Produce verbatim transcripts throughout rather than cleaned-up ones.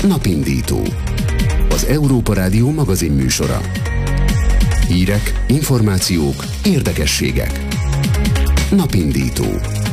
Napindító. Az Európa Rádió magazinműsora. Hírek, információk, érdekességek. Napindító.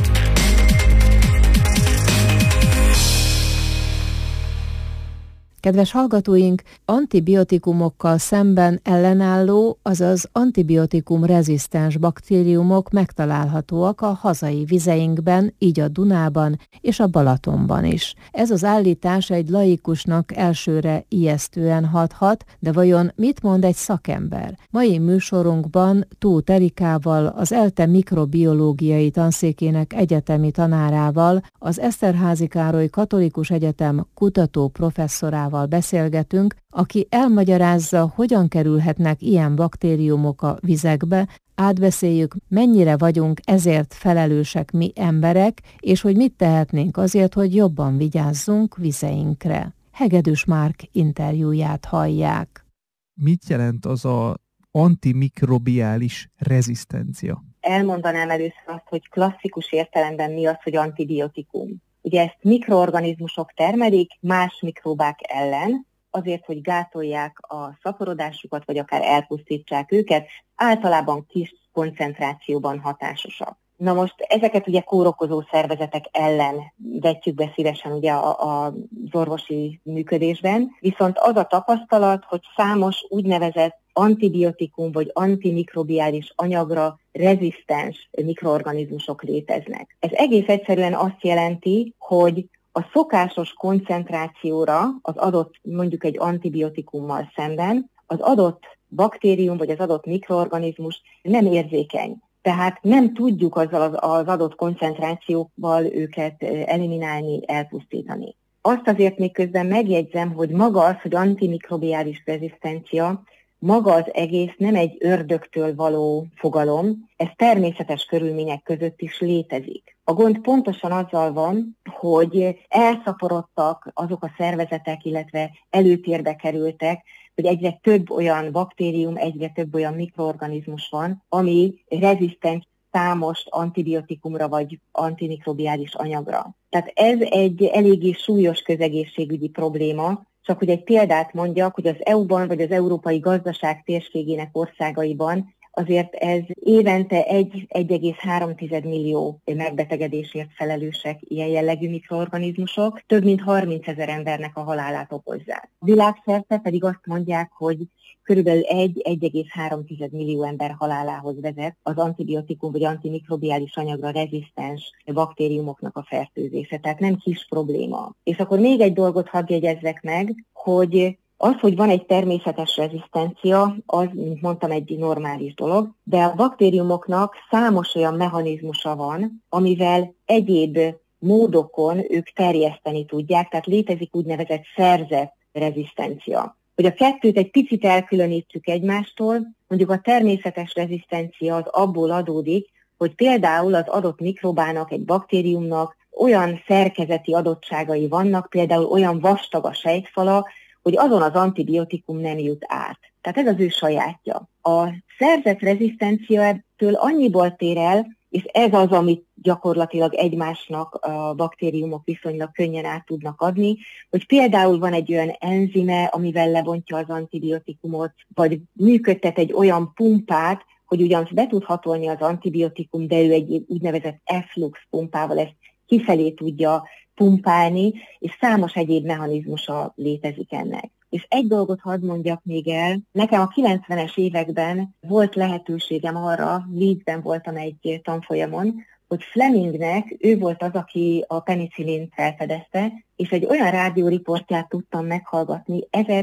Kedves hallgatóink, antibiotikumokkal szemben ellenálló, azaz antibiotikum rezisztens baktériumok megtalálhatóak a hazai vizeinkben, így a Dunában és a Balatonban is. Ez az állítás egy laikusnak elsőre ijesztően hathat, de vajon mit mond egy szakember? Mai műsorunkban Tóth Erikával, az ELTE mikrobiológiai tanszékének egyetemi tanárával, az Eszterházy Károly Katolikus Egyetem kutató professzorával beszélgetünk, aki elmagyarázza, hogyan kerülhetnek ilyen baktériumok a vizekbe, átbeszéljük, mennyire vagyunk ezért felelősek mi emberek, és hogy mit tehetnénk azért, hogy jobban vigyázzunk vizeinkre. Hegedűs Márk interjúját hallják. Mit jelent az a antimikrobiális rezisztencia? Elmondanám először azt, hogy klasszikus értelemben mi az, hogy antibiotikum. Ugye ezt mikroorganizmusok termelik más mikróbák ellen, azért, hogy gátolják a szaporodásukat, vagy akár elpusztítsák őket, általában kis koncentrációban hatásosak. Na most ezeket ugye kórokozó szervezetek ellen vetjük be szívesen ugye a, a, az orvosi működésben, viszont az a tapasztalat, hogy számos úgynevezett antibiotikum vagy antimikrobiális anyagra rezisztens mikroorganizmusok léteznek. Ez egész egyszerűen azt jelenti, hogy a szokásos koncentrációra az adott, mondjuk egy antibiotikummal szemben, az adott baktérium vagy az adott mikroorganizmus nem érzékeny. Tehát nem tudjuk azzal az, az adott koncentrációval őket eliminálni, elpusztítani. Azt azért még közben megjegyzem, hogy maga az, hogy antimikrobiális rezisztencia, maga az egész nem egy ördögtől való fogalom, ez természetes körülmények között is létezik. A gond pontosan azzal van, hogy elszaporodtak azok a szervezetek, illetve előtérbe kerültek, hogy egyre több olyan baktérium, egyre több olyan mikroorganizmus van, ami rezisztens számos antibiotikumra vagy antimikrobiális anyagra. Tehát ez egy eléggé súlyos közegészségügyi probléma. Csak hogy egy példát mondjak, hogy az é u-ban vagy az európai gazdaság térségének országaiban azért ez évente egy egész három millió megbetegedésért felelősek ilyen jellegű mikroorganizmusok, több mint harmincezer embernek a halálát okozzák. Világszerte pedig azt mondják, hogy körülbelül egy egész három millió ember halálához vezet az antibiotikum vagy antimikrobiális anyagra rezisztens baktériumoknak a fertőzése, tehát nem kis probléma. És akkor még egy dolgot hadd jegyezzek meg, hogy az, hogy van egy természetes rezisztencia, az, mint mondtam, egy normális dolog, de a baktériumoknak számos olyan mechanizmusa van, amivel egyéb módokon ők terjeszteni tudják, tehát létezik úgynevezett szerzett rezisztencia. Hogy a kettőt egy picit elkülönítsük egymástól, mondjuk a természetes rezisztencia az abból adódik, hogy például az adott mikrobának, egy baktériumnak olyan szerkezeti adottságai vannak, például olyan vastag a sejtfala, hogy azon az antibiotikum nem jut át. Tehát ez az ő sajátja. A szerzett rezisztencia ettől annyiból tér el, és ez az, amit gyakorlatilag egymásnak a baktériumok viszonylag könnyen át tudnak adni, hogy például van egy olyan enzime, amivel lebontja az antibiotikumot, vagy működtet egy olyan pumpát, hogy ugyan be tud hatolni az antibiotikum, de ő egy úgynevezett efflux pumpával ezt kifelé tudja pumpálni, és számos egyéb mechanizmusa létezik ennek. És egy dolgot hadd mondjak még el, nekem a kilencvenes években volt lehetőségem arra, Leedsben voltam egy tanfolyamon, hogy Flemingnek, ő volt az, aki a penicillint felfedezte, és egy olyan rádióriportját tudtam meghallgatni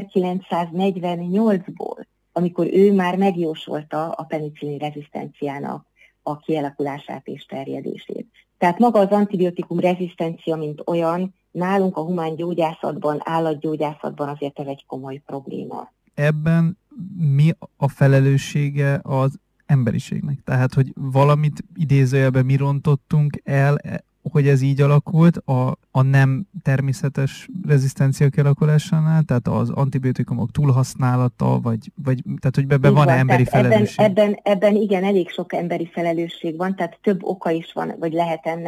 ezerkilencszáznegyvennyolcból, amikor ő már megjósolta a penicillin rezisztenciának a kialakulását és terjedését. Tehát maga az antibiotikum rezisztencia, mint olyan, nálunk a humán gyógyászatban, állatgyógyászatban azért ez egy komoly probléma. Ebben mi a felelőssége az emberiségnek? Tehát, hogy valamit idézőjelben mi rontottunk el, hogy ez így alakult a, a nem természetes rezisztencia kialakulásánál, tehát az antibiotikumok túlhasználata, vagy, vagy tehát, hogy ebben van-e emberi felelősség? Ebben, ebben, ebben igen, elég sok emberi felelősség van, tehát több oka is van, vagy lehet ennek.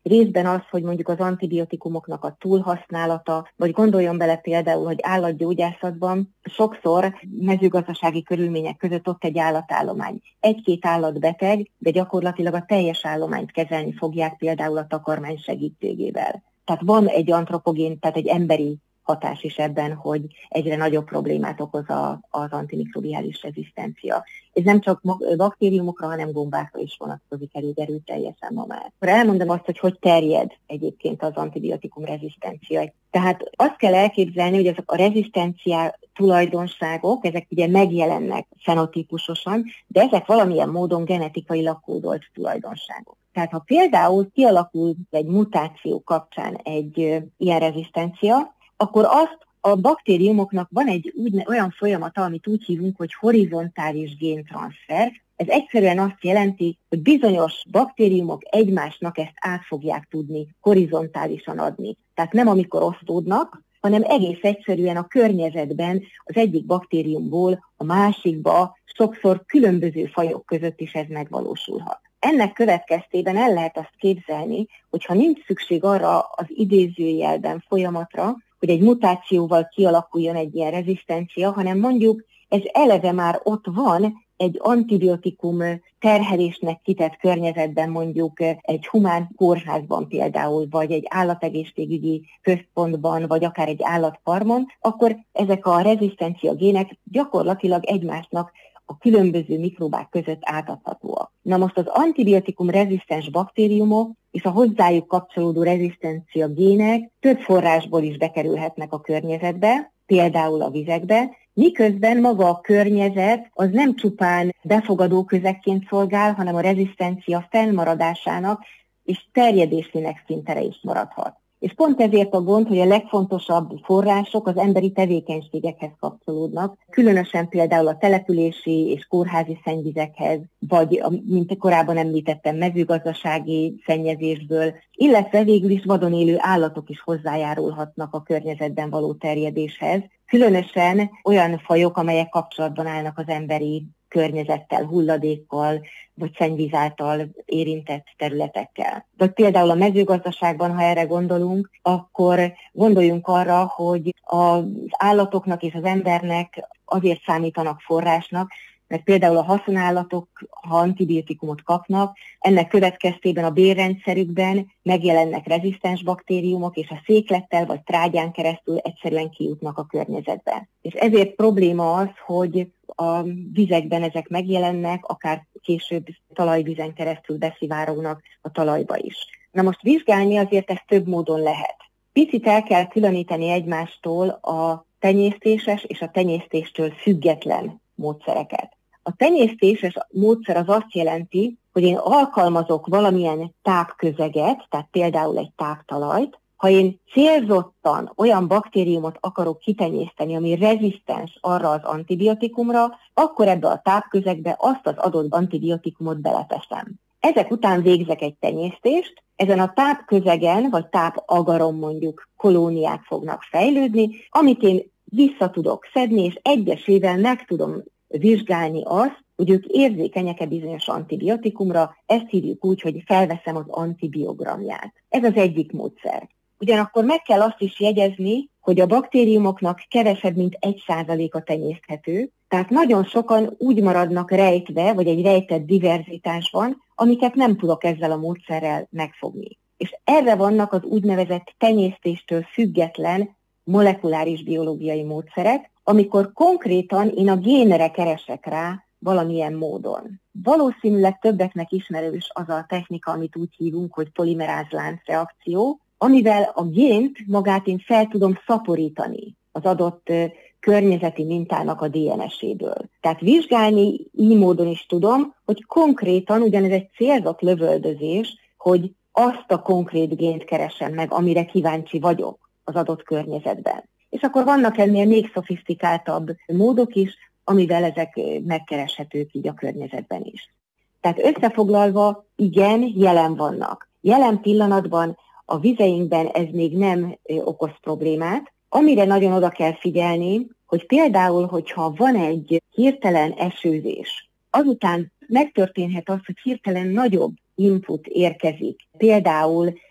részben az, hogy mondjuk az antibiotikumoknak a túlhasználata, vagy gondoljon bele például, hogy állatgyógyászatban sokszor mezőgazdasági körülmények között ott egy állatállomány. Egy-két állat beteg, de gyakorlatilag a teljes állományt kezelni fogják például a takarmány segítségével. Tehát van egy antropogén, tehát egy emberi hatás is ebben, hogy egyre nagyobb problémát okoz a, az antimikrobiális rezisztencia. Ez nem csak baktériumokra, hanem gombákra is vonatkozik elég erőteljesen ma már. Akkor elmondom azt, hogy hogy terjed egyébként az antibiotikum rezisztencia. Tehát azt kell elképzelni, hogy ezek a rezisztencia tulajdonságok, ezek ugye megjelennek fenotípusosan, de ezek valamilyen módon genetikailag kódolt tulajdonságok. Tehát ha például kialakul egy mutáció kapcsán egy ö, ilyen rezisztencia, akkor azt a baktériumoknak van egy úgy, olyan folyamata, amit úgy hívunk, hogy horizontális géntranszfer. Ez egyszerűen azt jelenti, hogy bizonyos baktériumok egymásnak ezt át fogják tudni horizontálisan adni. Tehát nem amikor osztódnak, hanem egész egyszerűen a környezetben az egyik baktériumból a másikba sokszor különböző fajok között is ez megvalósulhat. Ennek következtében el lehet azt képzelni, hogy ha nincs szükség arra az idézőjelben folyamatra, hogy egy mutációval kialakuljon egy ilyen rezisztencia, hanem mondjuk ez eleve már ott van egy antibiotikum terhelésnek kitett környezetben, mondjuk egy humán kórházban például, vagy egy állategészségügyi központban, vagy akár egy állatfarmon, akkor ezek a rezisztencia gének gyakorlatilag egymásnak a különböző mikróbák között átadhatóak. Na most az antibiotikum rezisztens baktériumok és a hozzájuk kapcsolódó rezisztencia gének több forrásból is bekerülhetnek a környezetbe, például a vizekbe, miközben maga a környezet az nem csupán befogadó közegként szolgál, hanem a rezisztencia fennmaradásának és terjedésének szintere is maradhat. És pont ezért a gond, hogy a legfontosabb források az emberi tevékenységekhez kapcsolódnak, különösen például a települési és kórházi szennyvizekhez, vagy, mint korábban említettem, mezőgazdasági szennyezésből, illetve végül is vadon élő állatok is hozzájárulhatnak a környezetben való terjedéshez, különösen olyan fajok, amelyek kapcsolatban állnak az emberi környezettel, hulladékkal, vagy szennyvíz által érintett területekkel. Vagy például a mezőgazdaságban, ha erre gondolunk, akkor gondoljunk arra, hogy az állatoknak és az embernek azért számítanak forrásnak, mert például a haszonállatok, ha antibiotikumot kapnak, ennek következtében a bélrendszerükben megjelennek rezisztens baktériumok, és a széklettel vagy trágyán keresztül egyszerűen kijutnak a környezetbe. És ezért probléma az, hogy a vizekben ezek megjelennek, akár később talajvízen keresztül beszivárognak a talajba is. Na most vizsgálni azért ezt több módon lehet. Picit el kell különíteni egymástól a tenyésztéses és a tenyésztéstől független módszereket. A tenyésztéses módszer az azt jelenti, hogy én alkalmazok valamilyen tápközeget, tehát például egy táptalajt, ha én célzottan olyan baktériumot akarok kitenyészteni, ami rezisztens arra az antibiotikumra, akkor ebbe a tápközegbe azt az adott antibiotikumot beleteszem. Ezek után végzek egy tenyésztést, ezen a tápközegen, vagy tápagaron mondjuk kolóniák fognak fejlődni, amit én vissza tudok szedni, és egyesével meg tudom vizsgálni azt, hogy ők érzékenyek-e bizonyos antibiotikumra, ezt hívjuk úgy, hogy felveszem az antibiogramját. Ez az egyik módszer. Ugyanakkor meg kell azt is jegyezni, hogy a baktériumoknak kevesebb, mint egy százaléka tenyészthető, tehát nagyon sokan úgy maradnak rejtve, vagy egy rejtett diverzitás van, amiket nem tudok ezzel a módszerrel megfogni. És erre vannak az úgynevezett tenyésztéstől független molekuláris biológiai módszerek, amikor konkrétan én a génre keresek rá valamilyen módon. Valószínűleg többeknek ismerős az a technika, amit úgy hívunk, hogy polimerázláncreakció, amivel a gént magát én fel tudom szaporítani az adott környezeti mintának a dé en es-éből. Tehát vizsgálni így módon is tudom, hogy konkrétan ugyanez egy célzott lövöldözés, hogy azt a konkrét gént keresem meg, amire kíváncsi vagyok az adott környezetben. És akkor vannak ennél még szofisztikáltabb módok is, amivel ezek megkereshetők így a környezetben is. Tehát összefoglalva, igen, jelen vannak. Jelen pillanatban a vizeinkben ez még nem okoz problémát. Amire nagyon oda kell figyelni, hogy például, hogyha van egy hirtelen esőzés, azután megtörténhet az, hogy hirtelen nagyobb input érkezik. Például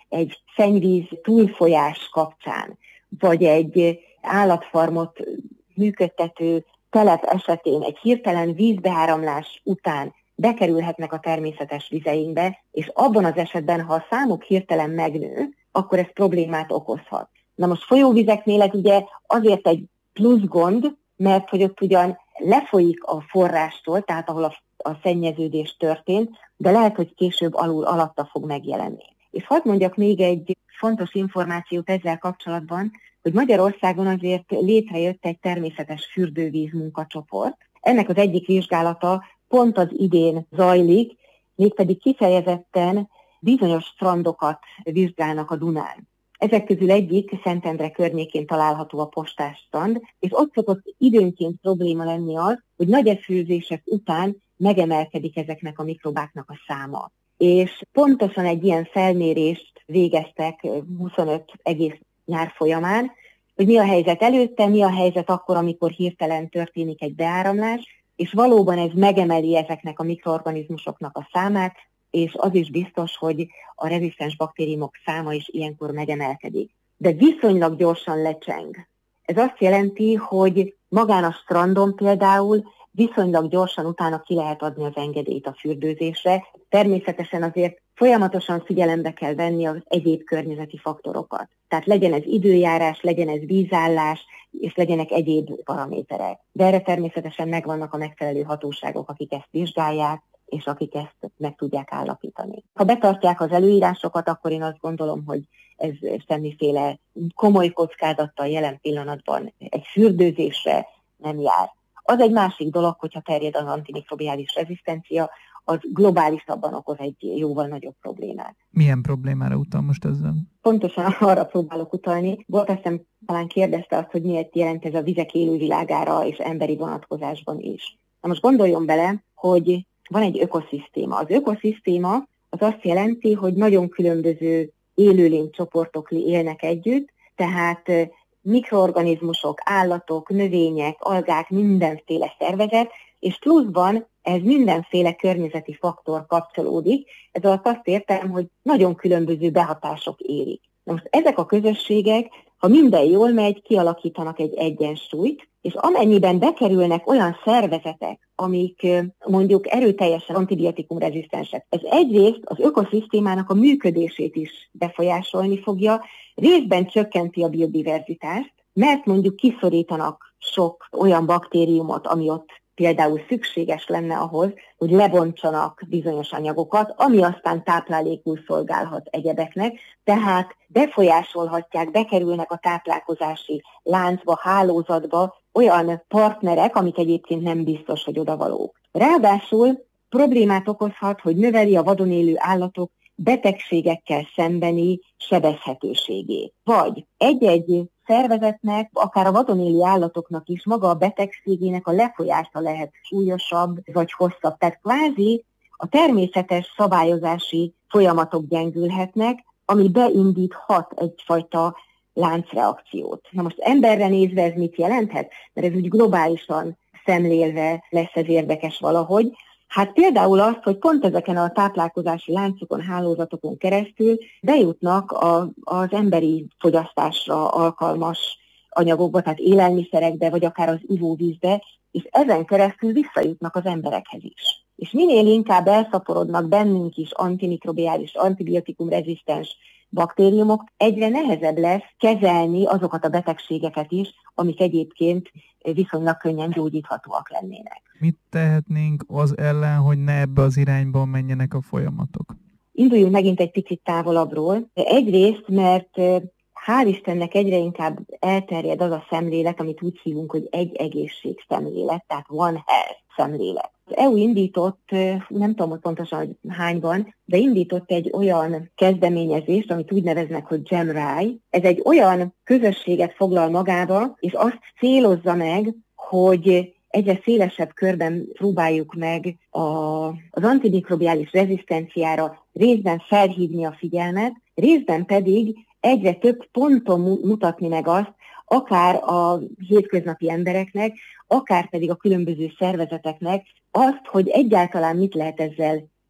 egy szennyvíz túlfolyás kapcsán, vagy egy állatfarmot működtető telep esetén egy hirtelen vízbeáramlás után bekerülhetnek a természetes vizeinkbe, és abban az esetben, ha a számuk hirtelen megnő, akkor ez problémát okozhat. Na most folyóvizeknél ez ugye azért egy plusz gond, mert hogy ott ugyan lefolyik a forrástól, tehát ahol a, a szennyeződés történt, de lehet, hogy később alul alatta fog megjelenni. És hadd mondjak még egy fontos információt ezzel kapcsolatban, hogy Magyarországon azért létrejött egy természetes fürdővíz munkacsoport. Ennek az egyik vizsgálata pont az idén zajlik, mégpedig kifejezetten bizonyos strandokat vizsgálnak a Dunán. Ezek közül egyik Szentendre környékén található a Postás strand, és ott szokott időnként probléma lenni az, hogy nagy esőzések után megemelkedik ezeknek a mikrobáknak a száma. És pontosan egy ilyen felmérést végeztek huszonöt egész nyár folyamán, hogy mi a helyzet előtte, mi a helyzet akkor, amikor hirtelen történik egy beáramlás, és valóban ez megemeli ezeknek a mikroorganizmusoknak a számát, és az is biztos, hogy a rezisztens baktériumok száma is ilyenkor megemelkedik. De viszonylag gyorsan lecseng. Ez azt jelenti, hogy magán a strandon például viszonylag gyorsan utána ki lehet adni az engedélyt a fürdőzésre. Természetesen azért folyamatosan figyelembe kell venni az egyéb környezeti faktorokat. Tehát legyen ez időjárás, legyen ez vízállás, és legyenek egyéb paraméterek. De erre természetesen megvannak a megfelelő hatóságok, akik ezt vizsgálják, és akik ezt meg tudják állapítani. Ha betartják az előírásokat, akkor én azt gondolom, hogy ez semmiféle komoly kockázattal jelen pillanatban egy fürdőzésre nem jár. Az egy másik dolog, hogyha terjed az antimikrobiális rezisztencia, az globálisabban okoz egy jóval nagyobb problémát. Milyen problémára utal most ezzel? Pontosan arra próbálok utalni. Volt, azt hiszem, talán kérdezte azt, hogy miért jelent ez a vizek élővilágára és emberi vonatkozásban is. Na most gondoljon bele, hogy van egy ökoszisztéma. Az ökoszisztéma az azt jelenti, hogy nagyon különböző élőlénycsoportok élnek együtt, tehát mikroorganizmusok, állatok, növények, algák, mindenféle szervezet, és pluszban ez mindenféle környezeti faktor kapcsolódik. Ez alatt azt értem, hogy nagyon különböző behatások érik. Na most ezek a közösségek, ha minden jól megy, kialakítanak egy egyensúlyt, és amennyiben bekerülnek olyan szervezetek, amik mondjuk erőteljesen antibiotikumrezisztensek, ez egyrészt az ökoszisztémának a működését is befolyásolni fogja, részben csökkenti a biodiverzitást, mert mondjuk kiszorítanak sok olyan baktériumot, ami ott például szükséges lenne ahhoz, hogy lebontsanak bizonyos anyagokat, ami aztán táplálékul szolgálhat egyebeknek, tehát befolyásolhatják, bekerülnek a táplálkozási láncba, hálózatba olyan partnerek, amik egyébként nem biztos, hogy odavalók. Ráadásul problémát okozhat, hogy növeli a vadon élő állatok betegségekkel szembeni sebezhetőségét. Vagy egy-egy szervezetnek, akár a vadon élő állatoknak is maga a betegségének a lefolyása lehet súlyosabb vagy hosszabb. Tehát kvázi a természetes szabályozási folyamatok gyengülhetnek, ami beindíthat egyfajta láncreakciót. Na most emberre nézve ez mit jelenthet? Mert ez úgy globálisan szemlélve lesz ez érdekes valahogy. Hát például azt, hogy pont ezeken a táplálkozási láncokon, hálózatokon keresztül bejutnak a, az emberi fogyasztásra alkalmas anyagokba, tehát élelmiszerekbe, vagy akár az ivóvízbe, és ezen keresztül visszajutnak az emberekhez is. És minél inkább elszaporodnak bennünk is antimikrobiális, antibiotikumrezisztens baktériumok, egyre nehezebb lesz kezelni azokat a betegségeket is, amik egyébként viszonylag könnyen gyógyíthatóak lennének. Mit tehetnénk az ellen, hogy ne ebbe az irányba menjenek a folyamatok? Induljunk megint egy picit távolabbról. Egyrészt, mert hál' Istennek egyre inkább elterjed az a szemlélet, amit úgy hívunk, hogy egy egészség szemlélet, tehát one health szemlélet. Az é u indított, nem tudom, hogy pontosan hogy hányban, de indított egy olyan kezdeményezést, amit úgy neveznek, hogy GEMRAI. Ez egy olyan közösséget foglal magába, és azt célozza meg, hogy egyre szélesebb körben próbáljuk meg a, az antimikrobiális rezisztenciára részben felhívni a figyelmet, részben pedig egyre több ponton mutatni meg azt, akár a hétköznapi embereknek, akár pedig a különböző szervezeteknek azt, hogy egyáltalán mit lehet ezzel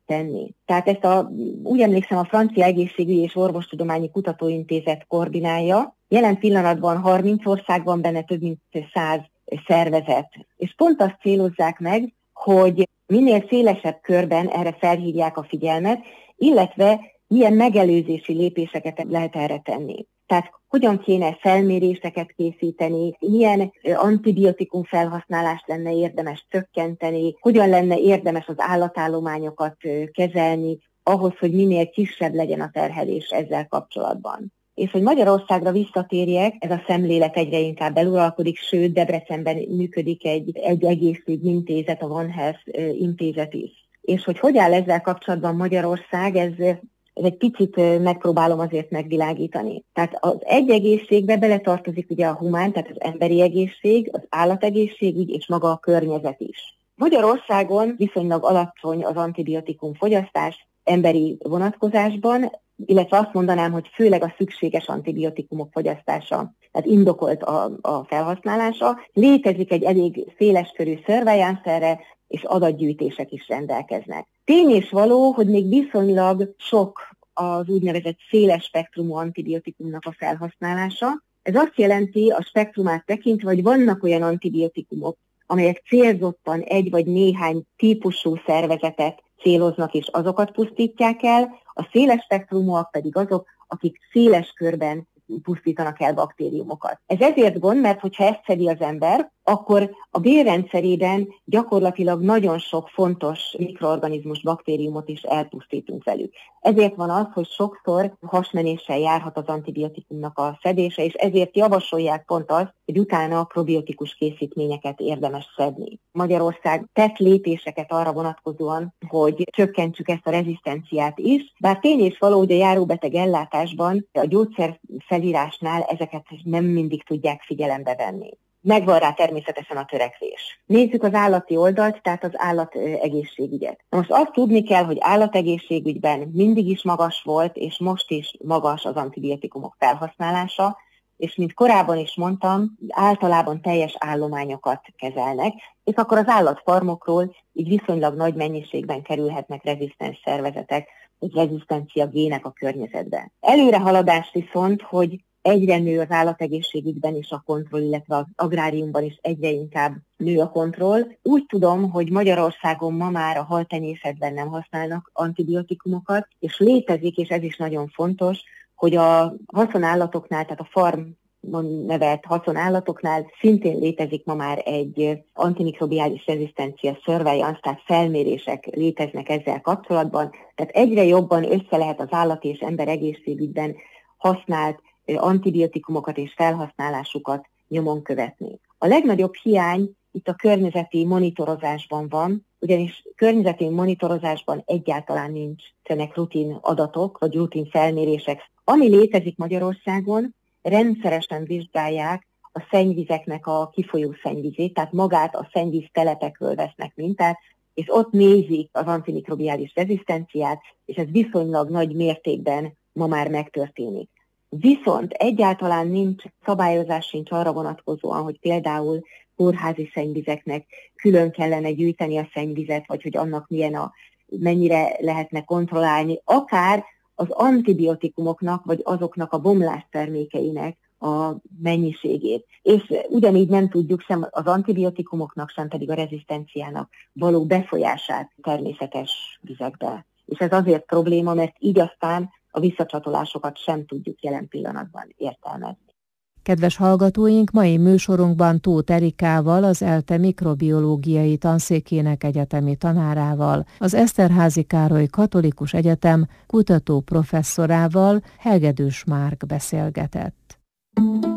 tenni. Tehát ezt a, úgy emlékszem, a Francia Egészségügyi és Orvostudományi Kutatóintézet koordinálja. Jelen pillanatban harminc országban benne több mint száz szervezet. És pont azt célozzák meg, hogy minél szélesebb körben erre felhívják a figyelmet, illetve milyen megelőzési lépéseket lehet erre tenni. Tehát hogyan kéne felméréseket készíteni, milyen antibiotikum felhasználást lenne érdemes csökkenteni, hogyan lenne érdemes az állatállományokat kezelni, ahhoz, hogy minél kisebb legyen a terhelés ezzel kapcsolatban. És hogy Magyarországra visszatérjek, ez a szemlélet egyre inkább eluralkodik, sőt Debrecenben működik egy, egy egészségügyintézet, a One Health intézet is. És hogy hogy áll ezzel kapcsolatban Magyarország, ez Ez egy picit megpróbálom azért megvilágítani. Tehát az egy egészségbe beletartozik ugye a humán, tehát az emberi egészség, az állategészségügy és maga a környezet is. Magyarországon viszonylag alacsony az antibiotikum fogyasztás emberi vonatkozásban, illetve azt mondanám, hogy főleg a szükséges antibiotikumok fogyasztása, tehát indokolt a, a felhasználása. Létezik egy elég széleskörű surveillance erre, és adatgyűjtések is rendelkeznek. Tény és való, hogy még viszonylag sok az úgynevezett széles spektrumú antibiotikumnak a felhasználása. Ez azt jelenti a spektrumát tekintve, hogy vannak olyan antibiotikumok, amelyek célzottan egy vagy néhány típusú szervezetet céloznak, és azokat pusztítják el, a széles spektrumúak pedig azok, akik széles körben pusztítanak el baktériumokat. Ez ezért gond, mert hogyha ezt szedi az ember, akkor a bélrendszerében gyakorlatilag nagyon sok fontos mikroorganizmus, baktériumot is elpusztítunk velük. Ezért van az, hogy sokszor hasmenéssel járhat az antibiotikumnak a szedése, és ezért javasolják pont azt, hogy utána a probiotikus készítményeket érdemes szedni. Magyarország tett lépéseket arra vonatkozóan, hogy csökkentsük ezt a rezisztenciát is, bár tény és való, hogy a járóbeteg ellátásban, a gyógyszer felírásnál ezeket nem mindig tudják figyelembe venni. Megvan rá természetesen a törekvés. Nézzük az állati oldalt, tehát az állategészségügyet. Most azt tudni kell, hogy állategészségügyben mindig is magas volt, és most is magas az antibiotikumok felhasználása, és mint korábban is mondtam, általában teljes állományokat kezelnek, és akkor az állatfarmokról így viszonylag nagy mennyiségben kerülhetnek rezisztens szervezetek, vagy rezisztencia gének a környezetbe. Előrehaladás viszont, hogy egyre nő az állategészségügyben is a kontroll, illetve az agráriumban is egyre inkább nő a kontroll. Úgy tudom, hogy Magyarországon ma már a haltenyészetben nem használnak antibiotikumokat, és létezik, és ez is nagyon fontos, hogy a haszonállatoknál, tehát a farmon nevelt haszonállatoknál szintén létezik ma már egy antimikrobiális rezisztencia surveillance, tehát felmérések léteznek ezzel kapcsolatban. Tehát egyre jobban össze lehet az állat és ember egészségügyben használt antibiotikumokat és felhasználásukat nyomon követni. A legnagyobb hiány itt a környezeti monitorozásban van, ugyanis környezeti monitorozásban egyáltalán nincsenek rutin adatok, vagy rutin felmérések. Ami létezik Magyarországon, rendszeresen vizsgálják a szennyvizeknek a kifolyó szennyvizét, tehát magát a szennyvíz telepekről vesznek mintát, és ott nézik az antimikrobiális rezisztenciát, és ez viszonylag nagy mértékben ma már megtörténik. Viszont egyáltalán nincs, szabályozás sincs arra vonatkozóan, hogy például kórházi szennyvizeknek külön kellene gyűjteni a szennyvizet, vagy hogy annak milyen a, mennyire lehetne kontrollálni, akár az antibiotikumoknak, vagy azoknak a bomlástermékeinek a mennyiségét. És ugyanígy nem tudjuk sem az antibiotikumoknak, sem pedig a rezisztenciának való befolyását természetes vizekbe. És ez azért probléma, mert így aztán a visszacsatolásokat sem tudjuk jelen pillanatban értelmezni. Kedves hallgatóink, mai műsorunkban Tóth Erikával, az ELTE mikrobiológiai tanszékének egyetemi tanárával, az Eszterházy Károly Katolikus Egyetem kutató professzorával, Hegedűs Márk beszélgetett.